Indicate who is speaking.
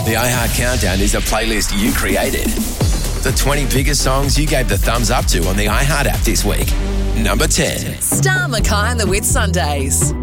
Speaker 1: The iHeart Countdown is a playlist you created. The 20 biggest songs you gave the thumbs up to on the iHeart app this week. Number 10.
Speaker 2: Star Mackay and the Whit Sundays.